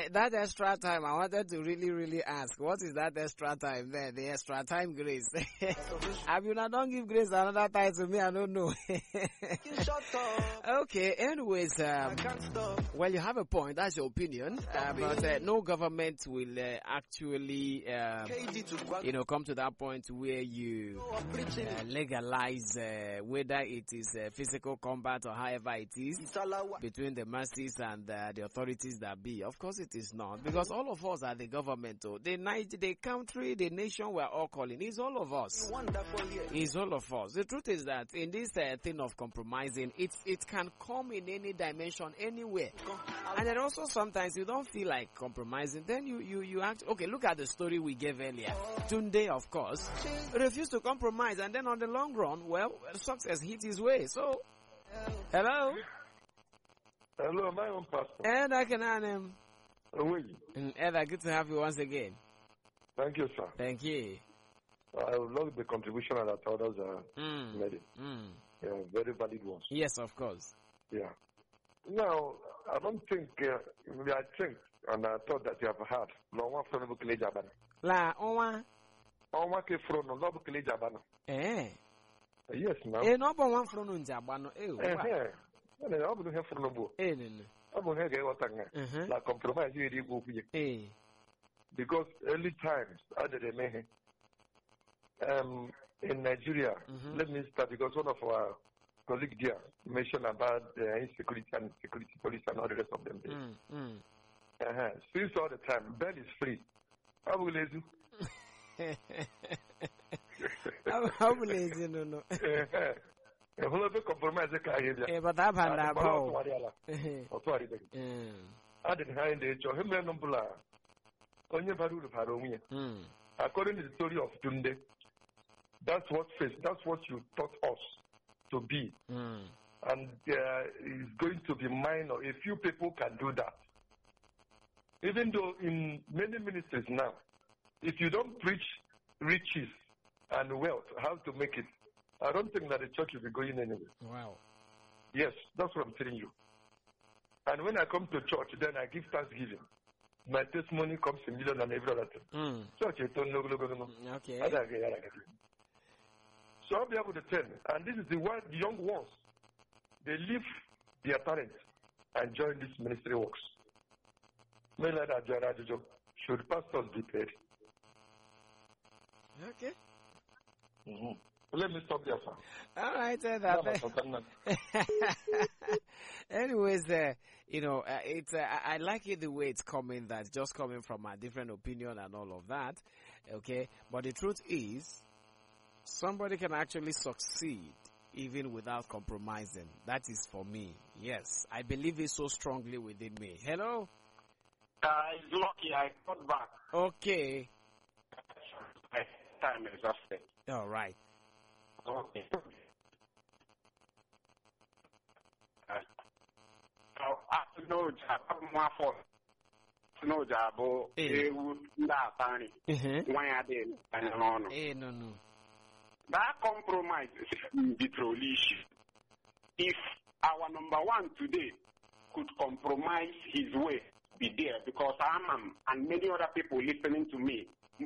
that extra time, I wanted to really ask, what is that extra time there? The extra time grace. I mean, I don't give grace another time to me, I don't know. Okay, anyways, well, you have a point, that's your opinion, but no government will actually, come to that point where you legalize whether it is physical combat or however it is between the masses and the authorities that be. Of course it is not, because all of us are the government. The country, the nation, we're all calling. It's all of us. It's all of us. The truth is that in this thing of compromising, it can come in any dimension, anywhere. And then also sometimes you don't feel like compromising. Then you act. Okay, look at the story we gave earlier. Tunde, of course, refused to compromise, and then on the long run, well, success hit his way. So, hello. Hello, my own pastor. And I can him. Oui. Eda, good to have you once again. Thank you, sir. Thank you. I love the contribution that others made. Yeah, very valid ones. Yes, of course. Yeah. Now, I don't think, I think, and I thought that you have heard, no one from the Bukele Jabana. La, Owa. Owa ke from the Bukele Jabana. Yes, now. No one from Jabano. I will have from the book. I will have a la compromise because early times, other than in Nigeria, let me start because one of our colleagues there mentioned about the insecurity and security police and all the rest of them. Since all the time, bail is free. How will you do? How will you know? Compromise but I've had that power. I didn't hide the Johamela. Only Baru Paromi. According to the story of Tunde, that's what you taught us to be. And it's going to be minor. A few people can do that. Even though in many ministries now, if you don't preach riches and wealth, how to make it, I don't think that the church will be going anywhere. Wow. Yes, that's what I'm telling you. And when I come to church, then I give thanksgiving. My testimony comes in million and every other thing. Church, okay. So I'll be able to tell. And this is the one, the young ones. They leave their parents and join this ministry works. Should pastors be paid? Okay. Let me stop there, sir. All right, anyways, I like it the way it's coming. That's just coming from a different opinion and all of that. Okay, but the truth is, somebody can actually succeed even without compromising. That is for me. Yes, I believe it so strongly within me. Hello. It's lucky I got back. Okay. Time is after. All right. Okay. No job, no. That compromise is the troll issue. If our number one today could compromise his way, be there, because I'm and many other people listening to me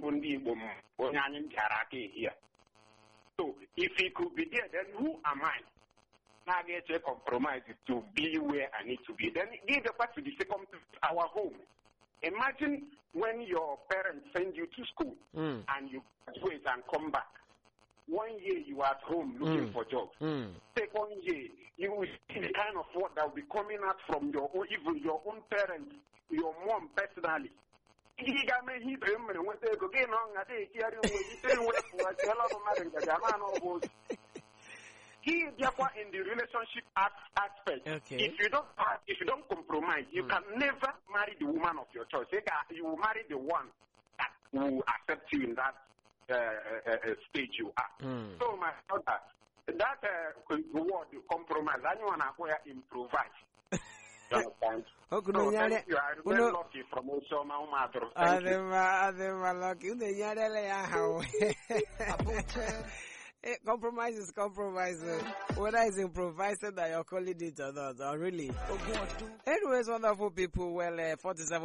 here. So if he could be there, then who am I? Now I get a compromise to be where I need to be. Then give the part to the second, our home. Imagine when your parents send you to school and you graduate and come back. 1 year you are at home looking for jobs. Second year, you will see the kind of work that will be coming out from your own, even your own parents, your mom personally. He therefore in the relationship aspect. Okay. If you don't compromise, you can never marry the woman of your choice. You will marry the one that will accept you in that stage you are. So my daughter, that word compromise, anyone acquire improvise. So thank you. I very lucky from Osoma Umadro. Compromise is compromise. Whether it's improvised that you're calling it or not, really. Anyways, wonderful people. Well, 47